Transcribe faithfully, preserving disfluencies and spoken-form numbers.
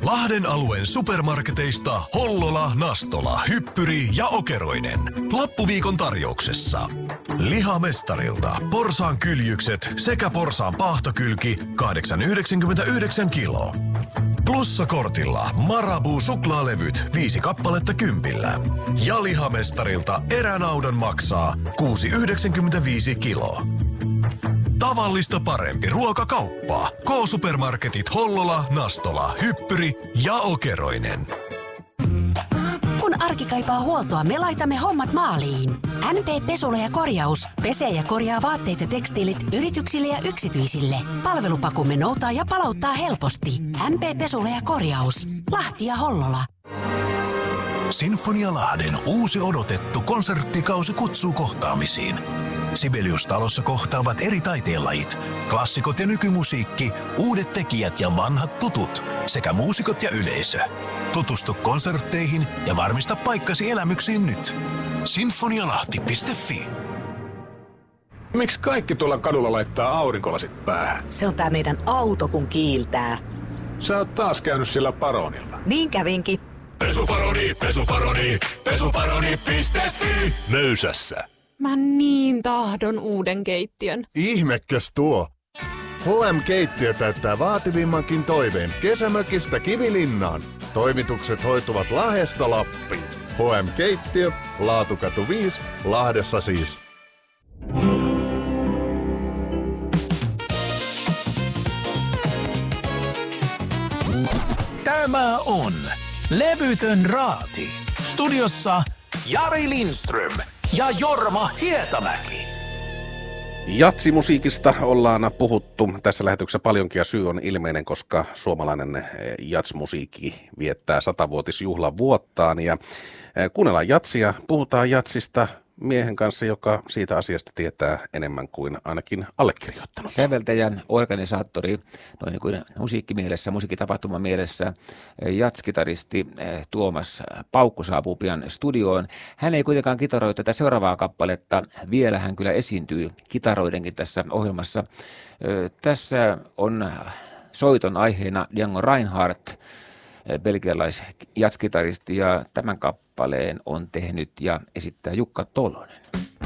Lahden alueen supermarketeista Hollola, Nastola, Hyppyri ja Okeroinen. Loppuviikon tarjouksessa. Lihamestarilta porsaan kyljykset sekä porsaan pahtokylki kahdeksan yhdeksänkymmentäyhdeksän kilo. Plussakortilla Marabou suklaalevyt viisi kappaletta kympillä. Ja Lihamestarilta eränaudan maksaa kuusi yhdeksänkymmentäviisi kilo. Tavallista parempi ruokakauppa. K-supermarketit Hollola, Nastola, Hyppyri ja Okeroinen. Kun arki kaipaa huoltoa, me laitamme hommat maaliin. N P Pesula ja korjaus. Pesee ja korjaa vaatteet ja tekstiilit yrityksille ja yksityisille. Palvelupakumme noutaa ja palauttaa helposti. N P Pesula ja korjaus. Lahti ja Hollola. Sinfonia Lahden uusi odotettu konserttikausi kutsuu kohtaamisiin. Sibelius-talossa kohtaavat eri taiteenlajit, klassikot ja nykymusiikki, uudet tekijät ja vanhat tutut, sekä muusikot ja yleisö. Tutustu konsertteihin ja varmista paikkasi elämyksiin nyt. sinfonialahti piste fi. Miksi kaikki tuolla kadulla laittaa aurinkolasit päähän? Se on tää meidän auto, kun kiiltää. Sä oot taas käynyt sillä Paronilla. Niin kävinkin. Pesuparoni, pesuparoni, pesuparoni piste fi. Möysässä. Mä niin tahdon uuden keittiön. Ihmekäs tuo. H M-keittiö täyttää vaativimmankin toiveen kesämökistä Kivilinnaan. Toimitukset hoituvat Lahdesta Lappiin. H M-keittiö, Laatukatu viisi, Lahdessa siis. Tämä on Levytön raati. Studiossa Jari Lindström ja Jorma Hietamäki. Jatsimusiikista ollaan puhuttu tässä lähetyksessä paljonkin ja syy on ilmeinen, koska suomalainen jatsmusiikki viettää satavuotisjuhlavuottaan ja kuunnellaan jatsia, puhutaan jatsista miehen kanssa, joka siitä asiasta tietää enemmän kuin ainakin allekirjoittanut. Säveltäjä, organisaattori, noin niin kuin musiikkimielessä, musiikkitapahtuman mielessä, jatskitaristi Tuomas Paukku saapuu pian studioon. Hän ei kuitenkaan kitaroi tätä seuraavaa kappaletta. Vielä hän kyllä esiintyy kitaroidenkin tässä ohjelmassa. Tässä on soiton aiheena Django Reinhardt, belgialais-jatskitaristi, ja tämän kappaleen on tehnyt ja esittää Jukka Tolonen.